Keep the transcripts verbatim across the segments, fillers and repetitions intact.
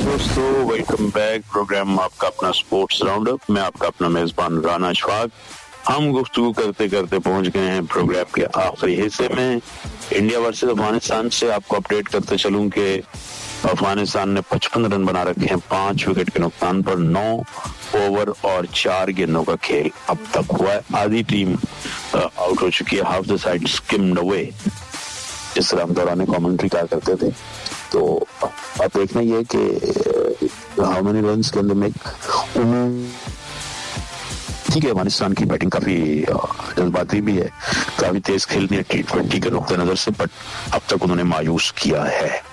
दोस्तों, welcome back. Programme आपका अपना स्पोर्ट्स राउंडअप। मैं आपका अपना मेजबान राना अशफाक। हम गुफ्तगू करते करते पहुंच गए हैं प्रोग्राम के आखिरी हिस्से में। इंडिया वर्सेस अफगानिस्तान से आपको अपडेट करते चलूं कि अफगानिस्तान ने पचपन रन बना रखे हैं पांच विकेट के नुकसान पर। नौ ओवर और चार गेंदों का खेल अब तक हुआ है। आधी टीम आउट हो चुकी है। Half the side skimmed away, जिस तरह हम दौरान कमेंट्री कहा करते थे। तो अब देखना ये कि how many runs can they make. ठीक है, अफगानिस्तान की बैटिंग काफी जज्बाती भी है, काफी तेज खेलती है टी ट्वेंटी के नुक्ते नजर से, बट अब तक उन्होंने मायूस किया है।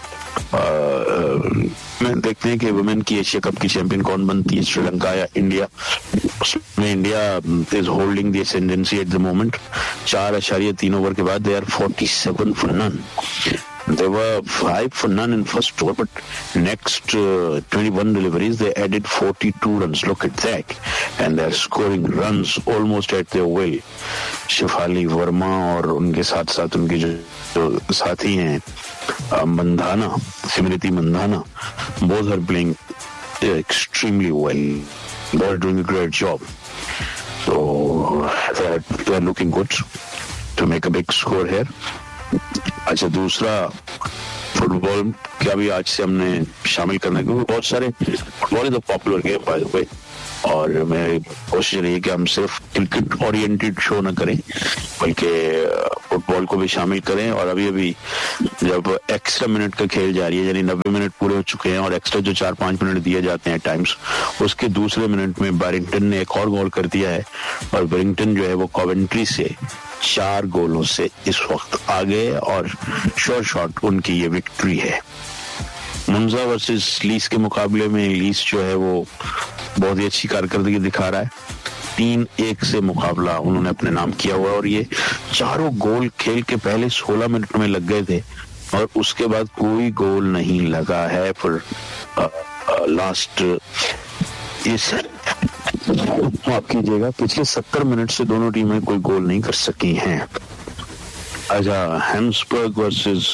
मैं देखते हैं कि वुमेन की एशिया कप की चैंपियन कौन बनती है, श्रीलंका या इंडिया। उसमें India is holding the एसेंडेंसी at the moment. चार अशारिया तीन ओवर के बाद they are forty seven for none. They were five for none in first over, but next uh, twenty-one deliveries they added forty-two runs. Look at that, and they're scoring runs almost at their will. Shifali Verma और उनके साथ साथ उनके जो, जो साथी हैं Mandhana, Smriti Mandhana, both are playing extremely well. They're doing a great job. So they're, they're looking good to make a big score here. अच्छा, दूसरा फुटबॉल क्या भी आज से हमने शामिल करना है, क्योंकि बहुत सारे football is a popular game by the way, और मेरी कोशिश रही है कि हम सिर्फ क्रिकेट ओरिएंटेड शो न करें बल्कि फुटबॉल को भी शामिल करें। और अभी अभी जब एक्स्ट्रा मिनट का खेल जारी है, यानी नब्बे मिनट पूरे हो चुके हैं और एक्स्ट्रा जो चार पांच मिनट दिए जाते हैं टाइम्स, उसके दूसरे मिनट में बैरिंगटन ने एक और गोल कर दिया है, और बैरिंगटन जो है वो कॉवेंट्री से चार गोलों से इस वक्त आगे, और श्योर शॉट उनकी ये विक्ट्री है। मुंजा वर्सेस लीस के मुकाबले में लीस जो है वो बहुत ही अच्छी कारकर्दगी दिखा रहा है। तीन एक से मुकाबला उन्होंने अपने नाम किया हुआ, और ये चारों गोल खेल के पहले सोलह मिनट में लग गए थे, और उसके बाद कोई गोल नहीं लगा है फिर लास्ट इस माफ कीजिएगा पिछले सत्तर मिनट से दोनों टीमें कोई गोल नहीं कर सकी हैं। अच्छा, हैम्सबर्ग वर्सेस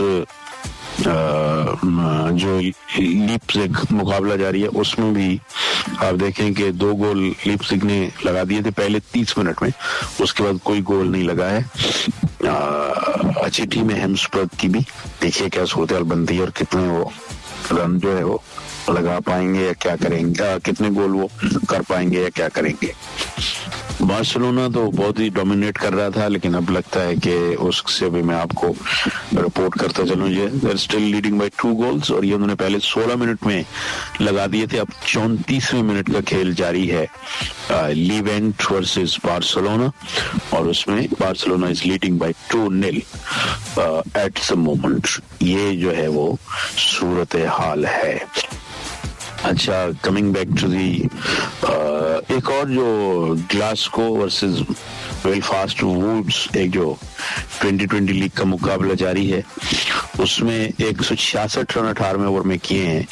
जो लीप्जिग मुकाबला जारी है, उसमें भी आप देखें कि दो गोल लीप्जिग ने लगा दिए थे पहले तीस मिनट में, उसके बाद कोई गोल नहीं लगा है। आ, अच्छी टीम है हैम्सबर्ग की भी। देखिए क्या सूरत बनती है और कितने वो रन जो है वो लगा पाएंगे या क्या करेंगे, कितने गोल वो कर पाएंगे या क्या करेंगे। बार्सिलोना तो बहुत ही डोमिनेट कर रहा था, लेकिन अब लगता है कि उससे भी मैं आपको रिपोर्ट करता चलूं, ये they are still leading by two goals, और ये उन्होंने पहले सोलह मिनट में लगा दिए थे। अब चौंतीसवें मिनट का खेल जारी है, लीवेंट वर्सेस बार्सिलोना, और उसमें Barcelona is leading by two nil at the moment. ये जो है वो सूरत हाल है। अच्छा, कमिंग बैक टू दी एक और जो ग्लासगो वर्सेस बेलफास्ट वुड्स, एक जो ट्वेंटी ट्वेंटी लीग का मुकाबला जारी है, उसमें एक सौ छियासठ रन अठारहवें ओवर में किए हैं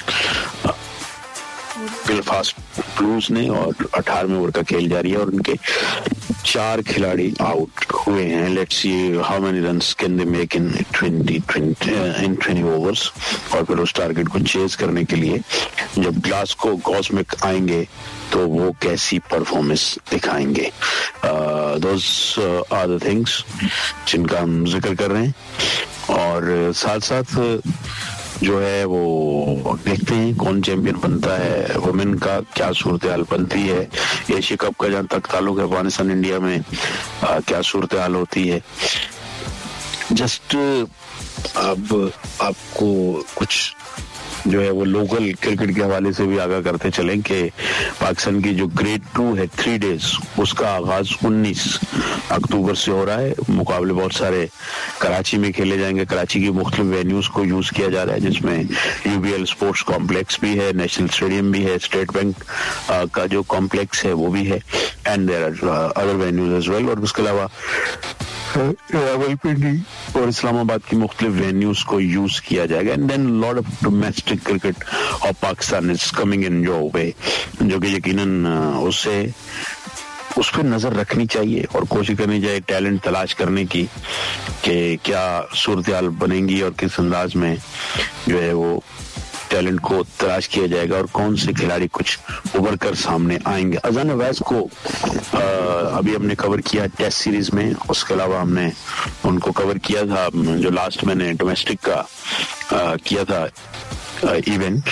बेलफास्ट ब्लूज ने, और अठारहवें ओवर का खेल जारी है और उनके चार खिलाड़ी आउट हुए हैं। Let's see how many runs can they make in twenty in twenty overs, और फिर उस टारगेट को चेज करने के लिए जब ग्लासगो कॉस्मिक आएंगे तो वो कैसी परफॉर्मेंस दिखाएंगे। दोस आर द थिंग्स जिनका हम जिक्र कर रहे हैं, और साथ साथ जो है वो देखते हैं कौन चैंपियन बनता है। वुमेन का क्या सूरत हाल बनती है, एशिया कप का जहाँ तक ताल्लुक है अफगानिस्तान इंडिया में आ, क्या सूरत हाल होती है। जस्ट अब आपको कुछ जो है वो लोकल क्रिकेट के हवाले से भी आगाह करते चलें कि पाकिस्तान की जो ग्रेड टू है थ्री डेज, उसका आगाज उन्नीस अक्टूबर से हो रहा है। मुकाबले बहुत सारे कराची में खेले जाएंगे। कराची की मुख्तलिफ वेन्यूज को यूज किया जा रहा है, जिसमें यूबीएल स्पोर्ट्स कॉम्प्लेक्स भी है, नेशनल स्टेडियम भी है, स्टेट बैंक का जो कॉम्प्लेक्स है वो भी है, and there are other venues as well. और उसके अलावा रावलपिंडी और इस्लामाबाद की मुख्तलिफ वेन्यूज को यूज किया जाएगा, and then lot of domestic cricket of Pakistan is coming in your way, जो कि यकीनन उससे उस पर नजर रखनी चाहिए और कोशिश करनी चाहिए टैलेंट तलाश करने की कि क्या सूरत हाल बनेगी और किस अंदाज में जो है वो टैलेंट को तलाश किया जाएगा और कौन से खिलाड़ी कुछ उभर कर सामने आएंगे। अजान अवैस को आ, अभी हमने कवर किया टेस्ट सीरीज में, उसके अलावा हमने उनको कवर किया था जो लास्ट मैंने डोमेस्टिक का आ, किया था इवेंट,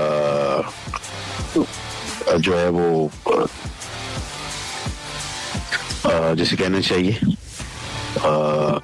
जो है वो आ, जैसे कहना चाहिए आ,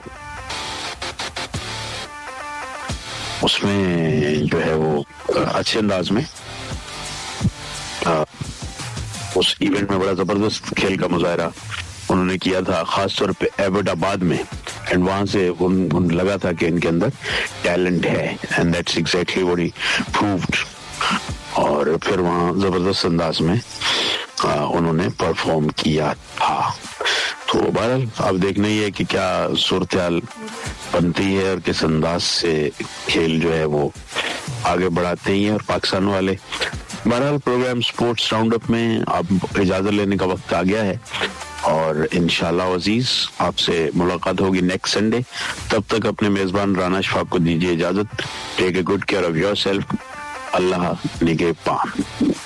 उसमें जो है वो अच्छे अंदाज में आ, उस इवेंट में बड़ा जबरदस्त खेल का मुजाहरा उन्होंने किया था, खासतौर पे एबटाबाद में, एंड वहां से उन, उन लगा था कि इनके अंदर टैलेंट है, and that's exactly what he proved. और फिर वहां जबरदस्त अंदाज में आ, उन्होंने परफॉर्म किया था। तो बहरहाल अब देखना ही है कि क्या सूरत हाल बनती है और किस अंदाज से खेल जो है वो आगे बढ़ाते हैं और पाकिस्तान वाले। बहरहाल प्रोग्राम स्पोर्ट्स राउंड अप में अब इजाजत लेने का वक्त आ गया है और इंशाल्लाह अजीज आपसे मुलाकात होगी नेक्स्ट संडे। तब तक अपने मेजबान राना शफाक को दीजिए इजाजत। Take a good care of yourself. Allah निगहबान।